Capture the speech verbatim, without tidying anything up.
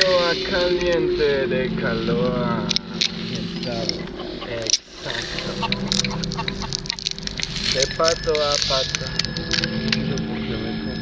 agua caliente de calor. Exacto. De pato a pato.